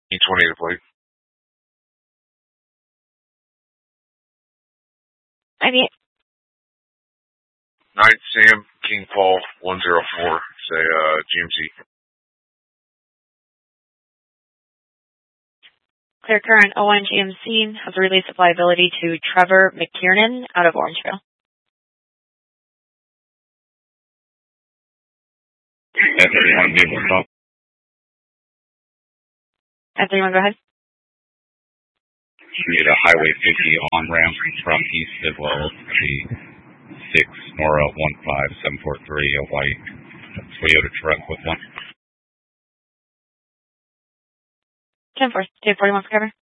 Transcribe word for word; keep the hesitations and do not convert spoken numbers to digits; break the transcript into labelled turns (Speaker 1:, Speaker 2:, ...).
Speaker 1: E twenty to plate.
Speaker 2: ninety-eight.
Speaker 1: Night Sam, King Paul, one zero four, say uh, G M C.
Speaker 2: Clear current oh one G M C has a release of liability to Trevor McKiernan out of Orangeville.
Speaker 3: F thirty-one, vehicle stop.
Speaker 2: F thirty-one, go ahead.
Speaker 3: We need a Highway fifty on-ramp from east as well as the six Nora one five seven four three, a white Toyota truck with one.
Speaker 2: ten four, two forty-one for cover.